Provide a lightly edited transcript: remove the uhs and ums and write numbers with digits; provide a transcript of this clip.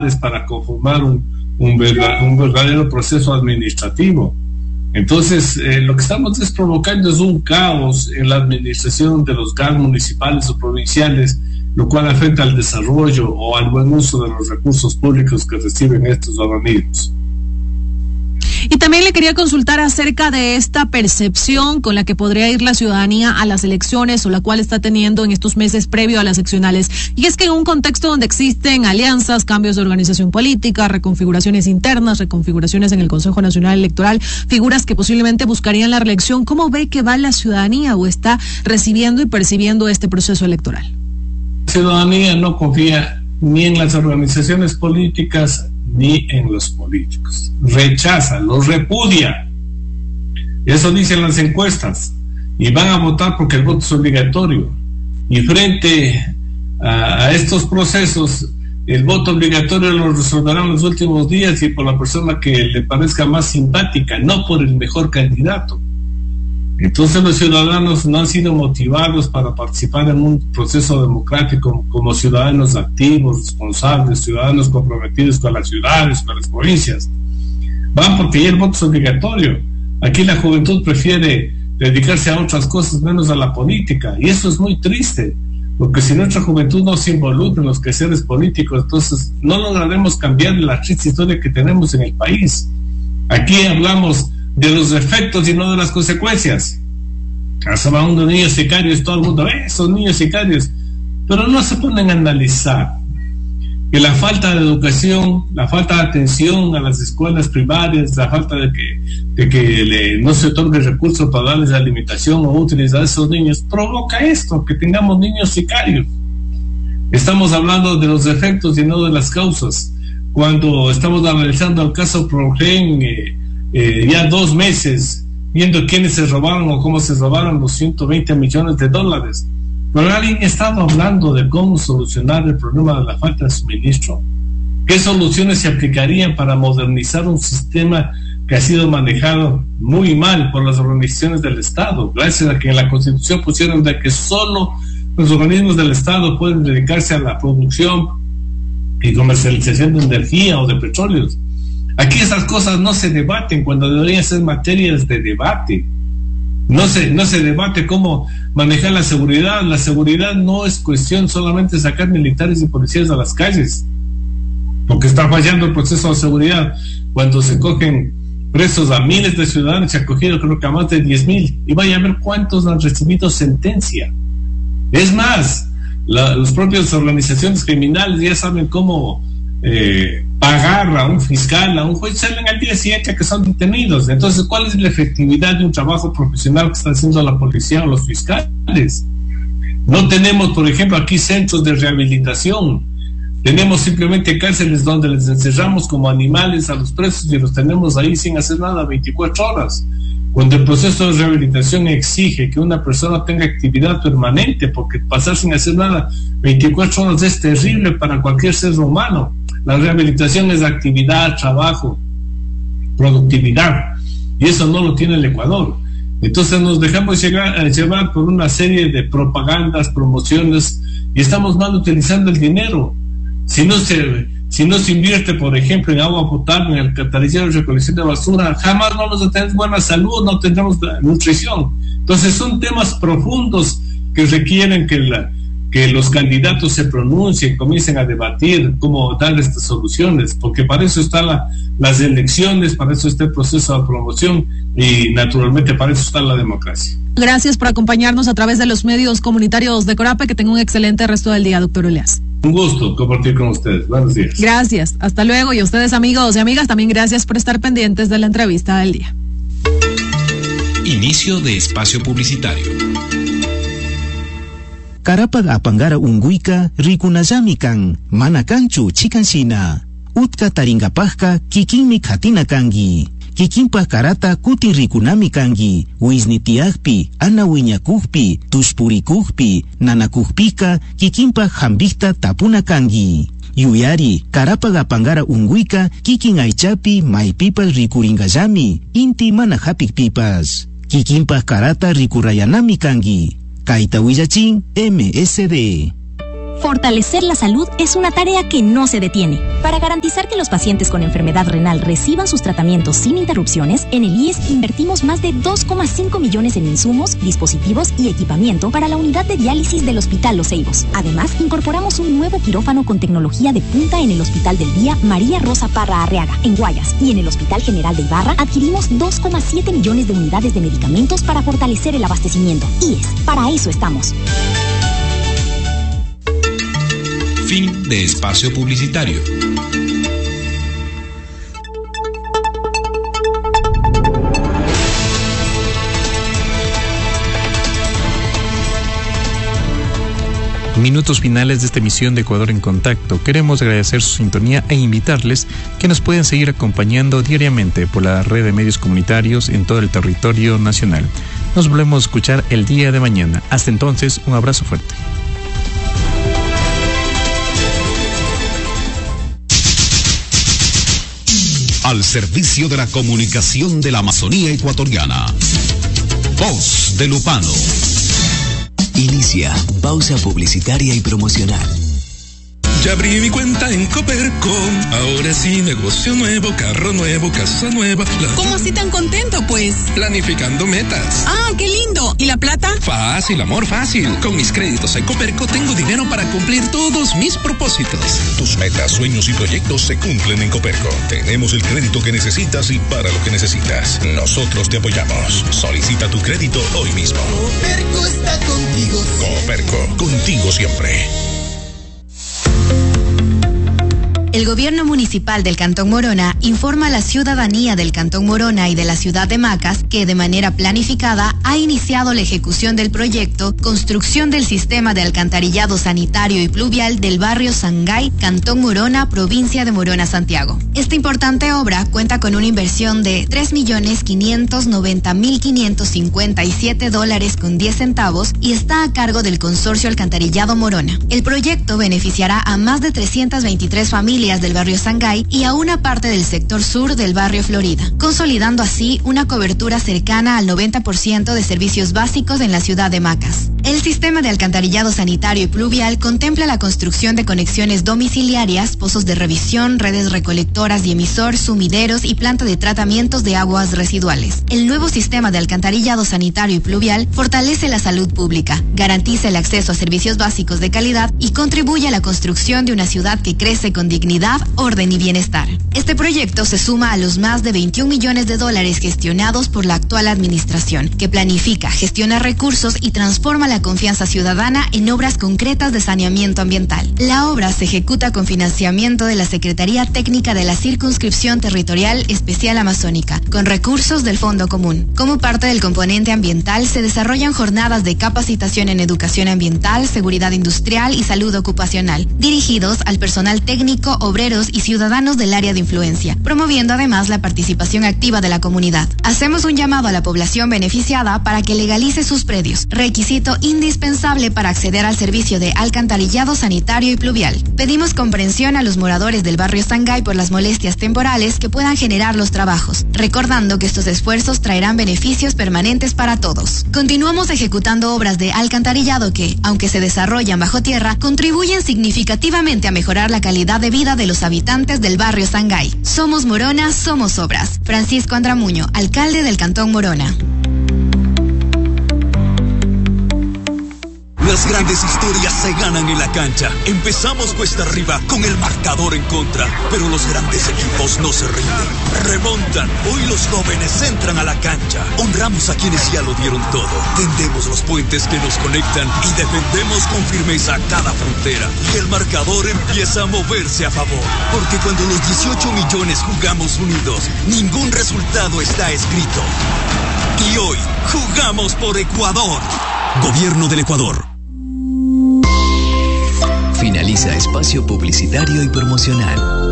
para conformar un verdadero proceso administrativo. Entonces, lo que estamos provocando es un caos en la administración de los GAS municipales o provinciales, lo cual afecta al desarrollo o al buen uso de los recursos públicos que reciben estos organismos. Y también le quería consultar acerca de esta percepción con la que podría ir la ciudadanía a las elecciones o la cual está teniendo en estos meses previo a las seccionales. Y es que en un contexto donde existen alianzas, cambios de organización política, reconfiguraciones internas, reconfiguraciones en el Consejo Nacional Electoral, figuras que posiblemente buscarían la reelección, ¿cómo ve que va la ciudadanía o está recibiendo y percibiendo este proceso electoral? La ciudadanía no confía ni en las organizaciones políticas ni en los políticos. Rechaza, los repudia. Eso dicen las encuestas. Y van a votar porque el voto es obligatorio. Y frente a estos procesos, el voto obligatorio lo resolverán los últimos días y por la persona que le parezca más simpática, no por el mejor candidato. Entonces los ciudadanos no han sido motivados para participar en un proceso democrático como ciudadanos activos, responsables, ciudadanos comprometidos con las ciudades, con las provincias. Van porque ya el voto es obligatorio. Aquí la juventud prefiere dedicarse a otras cosas menos a la política, y eso es muy triste, porque si nuestra juventud no se involucra en los quehaceres políticos, entonces no lograremos cambiar la triste historia que tenemos en el país. Aquí hablamos de los efectos y no de las consecuencias. Hasta van unos niños sicarios, todo el mundo ve esos niños sicarios, pero no se ponen a analizar que la falta de educación, la falta de atención a las escuelas primarias, la falta de que no se otorgue recursos para darles alimentación o utilizar a esos niños, provoca esto, que tengamos niños sicarios. Estamos hablando de los efectos y no de las causas. Cuando estamos analizando el caso Progen, ya 2 meses viendo quiénes se robaron o cómo se robaron los $120 millones. Pero alguien ha estado hablando de cómo solucionar el problema de la falta de suministro. ¿Qué soluciones se aplicarían para modernizar un sistema que ha sido manejado muy mal por las organizaciones del Estado? Gracias a que en la Constitución pusieron de que solo los organismos del Estado pueden dedicarse a la producción y comercialización de energía o de petróleos. Aquí esas cosas no se debaten cuando deberían ser materias de debate. No se debate cómo manejar la seguridad. La seguridad no es cuestión solamente de sacar militares y policías a las calles, porque está fallando el proceso de seguridad. Cuando se cogen presos a miles de ciudadanos, se ha cogido creo que a más de 10,000, y vaya a ver cuántos han recibido sentencia. Es más, las propias organizaciones criminales ya saben cómo pagar a un fiscal, a un juez, salen al día siguiente que son detenidos. Entonces, ¿cuál es la efectividad de un trabajo profesional que está haciendo la policía o los fiscales? No tenemos, por ejemplo, aquí centros de rehabilitación. Tenemos simplemente cárceles donde les encerramos como animales a los presos y los tenemos ahí sin hacer nada 24 horas. Cuando el proceso de rehabilitación exige que una persona tenga actividad permanente, porque pasar sin hacer nada 24 horas es terrible para cualquier ser humano. La rehabilitación es actividad, trabajo, productividad, y eso no lo tiene el Ecuador. Entonces nos dejamos llevar por una serie de propagandas, promociones, y estamos mal utilizando el dinero. Si no se invierte, por ejemplo, en agua potable, en el alcantarillado de recolección de basura, jamás vamos a tener buena salud, no tendremos nutrición. Entonces son temas profundos que requieren que los candidatos se pronuncien, comiencen a debatir cómo dar estas soluciones, porque para eso están las elecciones, para eso está el proceso de promoción y naturalmente para eso está la democracia. Gracias por acompañarnos a través de los medios comunitarios de Corape. Que tenga un excelente resto del día, doctor Uleas. Un gusto compartir con ustedes. Buenos días. Gracias. Hasta luego. Y a ustedes, amigos y amigas, también gracias por estar pendientes de la entrevista del día. Inicio de espacio publicitario. Karapag apangara unguika rikunallami kan mana kanchu chikanshina utka taringapajka kikinmi khatina kangi kikinpaj karata kutin rikunami kangi wisnitiajpi ana wiñakujpi tushpurikujpi nanakujpika kikinpaj hambikta tapuna kangi yuyari karapag apangara unguika kikin aychapi maypipas rikuringallami inti mana hapikpipas kikinpaj karata rikurayanami kangi Kaita Willachin, MSD. Fortalecer la salud es una tarea que no se detiene. Para garantizar que los pacientes con enfermedad renal reciban sus tratamientos sin interrupciones, en el IES invertimos más de 2,5 millones en insumos, dispositivos y equipamiento para la unidad de diálisis del Hospital Los Ceibos. Además, incorporamos un nuevo quirófano con tecnología de punta en el Hospital del Día María Rosa Parra Arriaga, en Guayas, y en el Hospital General de Ibarra adquirimos 2,7 millones de unidades de medicamentos para fortalecer el abastecimiento. IES, para eso estamos. Fin de espacio publicitario. Minutos finales de esta emisión de Ecuador en Contacto. Queremos agradecer su sintonía e invitarles que nos pueden seguir acompañando diariamente por la red de medios comunitarios en todo el territorio nacional. Nos volvemos a escuchar el día de mañana. Hasta entonces, un abrazo fuerte. Al servicio de la comunicación de la Amazonía ecuatoriana. Voz de Lupano. Inicia pausa publicitaria y promocional. Ya abrí mi cuenta en Coperco. Ahora sí, negocio nuevo, carro nuevo, casa nueva. ¿Cómo así tan contento, pues? Planificando metas. ¡Ah, qué lindo! ¿Y la plata? Fácil, amor, fácil. Con mis créditos en Coperco tengo dinero para cumplir todos mis propósitos. Tus metas, sueños y proyectos se cumplen en Coperco. Tenemos el crédito que necesitas y para lo que necesitas. Nosotros te apoyamos. Solicita tu crédito hoy mismo. Coperco está contigo. Coperco, contigo siempre. El Gobierno Municipal del Cantón Morona informa a la ciudadanía del Cantón Morona y de la ciudad de Macas que de manera planificada ha iniciado la ejecución del proyecto Construcción del Sistema de Alcantarillado Sanitario y Pluvial del barrio Sangay, Cantón Morona, provincia de Morona, Santiago. Esta importante obra cuenta con una inversión de $3.590.557.10 y está a cargo del Consorcio Alcantarillado Morona. El proyecto beneficiará a más de 323 familias del barrio Sangay y a una parte del sector sur del barrio Florida, consolidando así una cobertura cercana al 90% de servicios básicos en la ciudad de Macas. El sistema de alcantarillado sanitario y pluvial contempla la construcción de conexiones domiciliarias, pozos de revisión, redes recolectoras y emisor, sumideros y planta de tratamientos de aguas residuales. El nuevo sistema de alcantarillado sanitario y pluvial fortalece la salud pública, garantiza el acceso a servicios básicos de calidad y contribuye a la construcción de una ciudad que crece con dignidad, orden y bienestar. Este proyecto se suma a los más de $21 millones gestionados por la actual administración, que planifica, gestiona recursos y transforma la confianza ciudadana en obras concretas de saneamiento ambiental. La obra se ejecuta con financiamiento de la Secretaría Técnica de la Circunscripción Territorial Especial Amazónica, con recursos del Fondo Común. Como parte del componente ambiental, se desarrollan jornadas de capacitación en educación ambiental, seguridad industrial y salud ocupacional, dirigidos al personal técnico, obreros y ciudadanos del área de influencia, promoviendo además la participación activa de la comunidad. Hacemos un llamado a la población beneficiada para que legalice sus predios, requisito indispensable para acceder al servicio de alcantarillado sanitario y pluvial. Pedimos comprensión a los moradores del barrio Sangay por las molestias temporales que puedan generar los trabajos, recordando que estos esfuerzos traerán beneficios permanentes para todos. Continuamos ejecutando obras de alcantarillado que, aunque se desarrollan bajo tierra, contribuyen significativamente a mejorar la calidad de vida de los habitantes del barrio Sangay. Somos Morona, somos obras. Francisco Andramuño, alcalde del Cantón Morona. Las grandes historias se ganan en la cancha. Empezamos cuesta arriba con el marcador en contra, pero los grandes equipos no se rinden. Remontan. Hoy los jóvenes entran a la cancha. Honramos a quienes ya lo dieron todo. Tendemos los puentes que nos conectan y defendemos con firmeza cada frontera. Y el marcador empieza a moverse a favor. Porque cuando los 18 millones jugamos unidos, ningún resultado está escrito. Y hoy jugamos por Ecuador. Gobierno del Ecuador. Finaliza espacio publicitario y promocional.